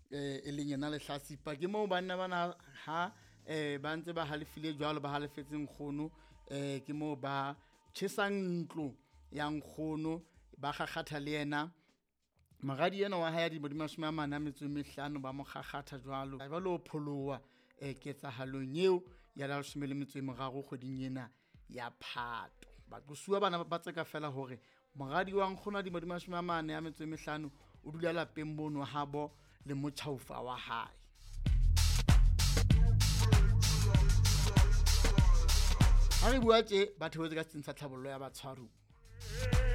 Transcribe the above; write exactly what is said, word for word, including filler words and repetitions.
eh e leng yena le hlasipa ke mo banna bana ha eh ba ntse ba halefile jwalo ba halefetseng nkgono eh ke mo ba tshesang ntlo ya nkgono ba gakgatha le yena magadi yena wa hae di modimashome a mana metso mehlano ba mo gakgatha jwalo ba lo pholowa eh ketsahalong eo ya la leshome le metso e meraro kgweding ena ya Phato ba tlosuwa bana ba tseka fela hore mogadi wa nkgono di modimashome a mane a metso e mehlano o dula lapeng bono habo le motjhaufa wa hae. Ha re bua tje batho ba tse ka tsintsha tlhabollo ya batshwaruwa